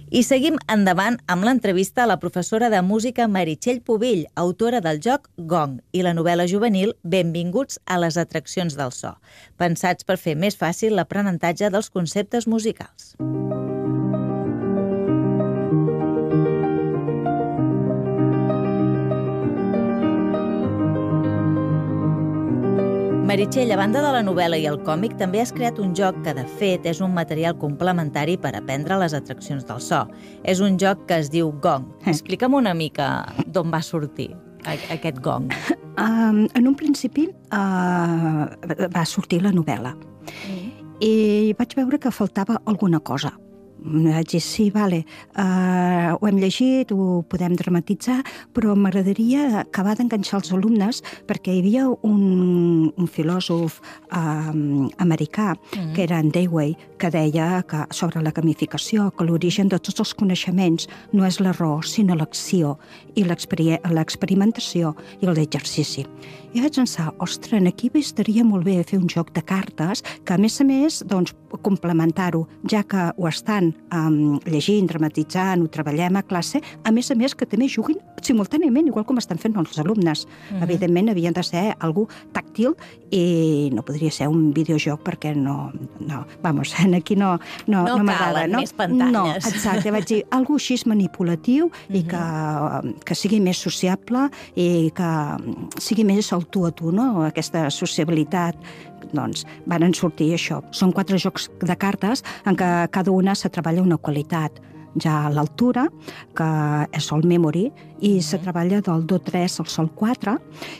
I seguim endavant amb l'entrevista a la professora de música Meritxell Pubill, autora del joc Gong, i la novel·la juvenil Benvinguts a les atraccions del so, pensats per fer més fàcil l'aprenentatge dels conceptes musicals. Meritxell, a banda de la novel·la i el còmic, també has creat un joc que, de fet, és un material complementari per aprendre les atraccions del so. És un joc que es diu Gong. Explica'm una mica d'on va sortir aquest Gong. En un principi va sortir la novel·la i vaig veure que faltava alguna cosa. Vaig dir, sí, vale, ho hem llegit, ho podem dramatitzar, però m'agradaria acabar d'enganxar els alumnes perquè hi havia un filòsof americà, que era en Dewey, que deia que sobre la gamificació, que l'origen de tots els coneixements no és l'error, sinó l'acció i l'experimentació i l'exercici. I vaig pensar, ostres, aquí estaria molt bé fer un joc de cartes que, a més, doncs, complementar-ho, ja que ho estan llegint, dramatitzant, ho treballem a classe, a més, que també juguin simultàniament, igual com estan fent els alumnes. Evidentment, havien de ser algú tàctil i no podria ser un videojoc perquè aquí no m'agrada. No calen més pantalles. No, exacte, vaig dir, algo així manipulatiu i que sigui més sociable i que sigui més el tu a tu, no? Aquesta sociabilitat. Doncs van sortir això. Són 4 jocs de cartes en què cada una se treballa una qualitat. Ja a l'altura, que és el memory, i se treballa del do-3 al sol-4,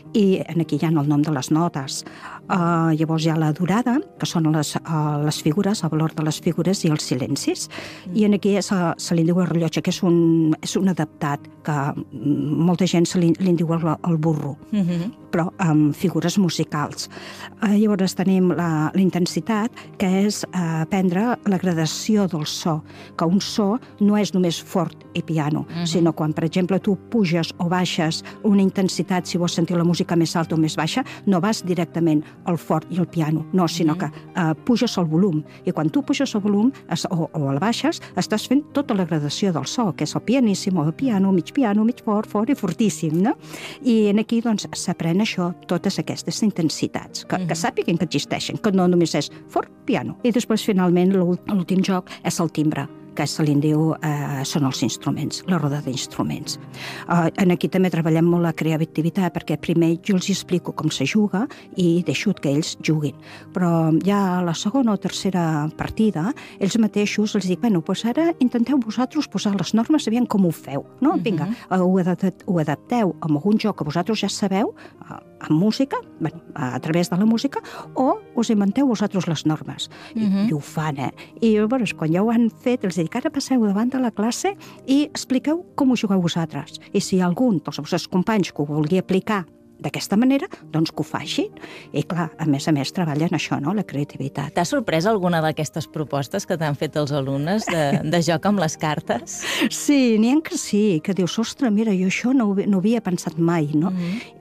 i aquí hi ha el nom de les notes. Llavors hi ha la durada, que són les figures, el valor de les figures i els silencis, i aquí se li diu el rellotge, que és un adaptat, que molta gent li diu el burro, però amb figures musicals. Llavors tenim la intensitat, que és aprendre la gradació del so, que un so no és només fort i piano, sinó quan, per exemple, tu puges o baixes una intensitat, si vols sentir la música més alta o més baixa, no vas directament al fort i al piano, no, sinó que puges el volum, i quan tu puges el volum o el baixes, estàs fent tota la gradació del so, que és el pianíssim, el piano, mig fort, fort i fortíssim, no? I aquí, doncs, s'aprèn això, totes aquestes intensitats, que sàpiguen que existeixen, que no només és fort, piano. I després, finalment, l'últim joc és el timbre, que se li diu, són els instruments, la roda d'instruments. Aquí també treballem molt la creativitat, perquè primer jo els explico com se juga i deixo que ells juguin. Però ja a la segona o tercera partida, ells mateixos els dic, bueno, doncs ara intenteu vosaltres posar les normes, aviam com ho feu, no? Vinga, ho adapteu a algun joc que vosaltres ja sabeu, amb música, a través de la música, o us inventeu vosaltres les normes. I ho fan, I llavors, quan ja ho han fet, els dic, ara passeu davant de la classe i expliqueu com ho jugueu vosaltres. I si hi ha algun dels vostres companys que ho vulgui aplicar d'aquesta manera, doncs que ho facin. I clar, a més, treballen això, no?, la creativitat. T'ha sorprès alguna d'aquestes propostes que t'han fet els alumnes de joc amb les cartes? Sí, n'hi ha que sí, que dius, ostres, mira, jo això no havia pensat mai, no?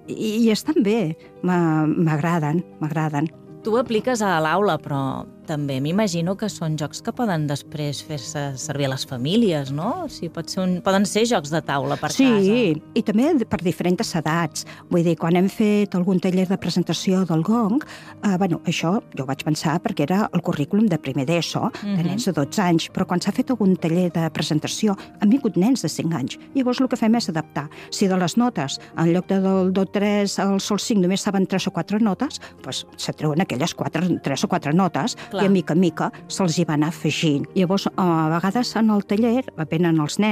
I estan bé, m'agraden. Tu ho apliques a l'aula, però també m'imagino que són jocs que poden després fer-se servir a les famílies, no? O sigui, poden ser jocs de taula per casa. Sí, i també per diferents edats. Vull dir, quan hem fet algun taller de presentació del Gong, això jo vaig pensar perquè era el currículum de primer d'ESO, de nens de 12 anys, però quan s'ha fet algun taller de presentació han vingut nens de 5 anys. Llavors el que fem és adaptar. Si de les notes, en lloc del do-3 al sol-5 només saben 3 o 4 notes, doncs se treuen aquelles 3 o 4 notes, i a mica se'ls hi va anar afegint. Llavors, a vegades en el taller venen els nens